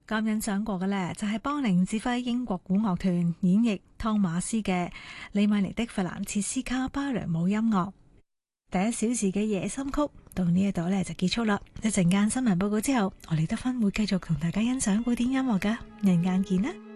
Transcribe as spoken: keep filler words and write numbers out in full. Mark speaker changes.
Speaker 1: 咁欣賞過嘅呢，就係邦寧指揮英國古樂團演繹湯馬斯嘅利米尼的弗蘭切斯卡芭蕾舞音樂。第一小時嘅夜心曲到呢一度呢就結束啦。一陣間新聞報告之後，我哋得分會繼續同大家欣賞古典音樂噶，陣間見啦。